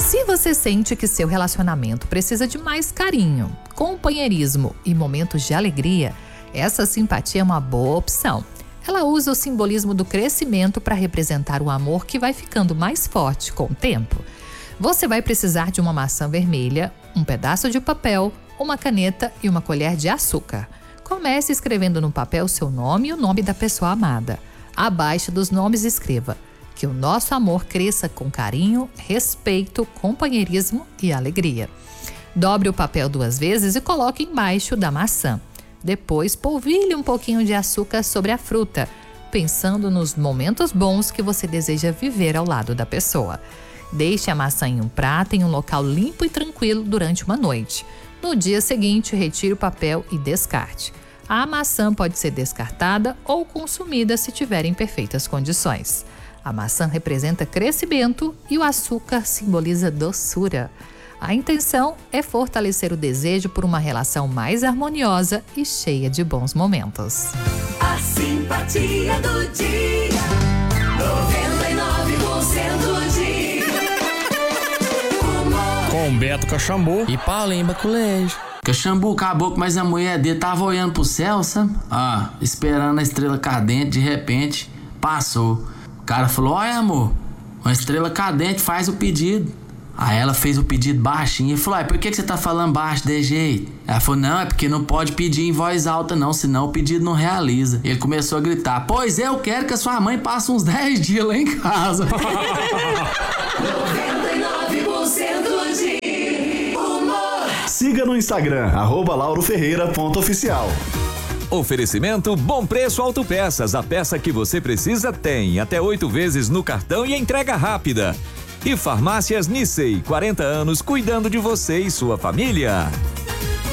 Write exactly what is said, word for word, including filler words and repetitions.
Se você sente que seu relacionamento precisa de mais carinho, companheirismo e momentos de alegria, essa simpatia é uma boa opção. Ela usa o simbolismo do crescimento para representar o amor que vai ficando mais forte com o tempo. Você vai precisar de uma maçã vermelha, um pedaço de papel, uma caneta e uma colher de açúcar. Comece escrevendo no papel seu nome e o nome da pessoa amada. Abaixo dos nomes escreva: que o nosso amor cresça com carinho, respeito, companheirismo e alegria. Dobre o papel duas vezes e coloque embaixo da maçã. Depois, polvilhe um pouquinho de açúcar sobre a fruta, pensando nos momentos bons que você deseja viver ao lado da pessoa. Deixe a maçã em um prato em um local limpo e tranquilo durante uma noite. No dia seguinte, retire o papel e descarte. A maçã pode ser descartada ou consumida se tiver em perfeitas condições. A maçã representa crescimento e o açúcar simboliza doçura. A intenção é fortalecer o desejo por uma relação mais harmoniosa e cheia de bons momentos. A simpatia do dia, noventa e nove por cento de humor. Com Beto Caxambu e Paulinho Baculejo. Caxambu acabou, mas a mulher dele tava olhando pro céu, sabe? Ah, esperando a estrela cadente, de repente, passou. O cara falou: olha, amor, uma estrela cadente, faz o pedido. Aí ela fez o pedido baixinho e falou: ah, por que, que você tá falando baixo desse jeito? Ela falou: não, é porque não pode pedir em voz alta não, senão o pedido não realiza. Ele começou a gritar: pois eu quero que a sua mãe passe uns dez dias lá em casa. noventa e nove por cento de humor. Siga no Instagram, arroba lauroferreira.oficial. Oferecimento Bom Preço Autopeças. A peça que você precisa tem até oito vezes no cartão e entrega rápida. E Farmácias Nissei, quarenta anos cuidando de você e sua família.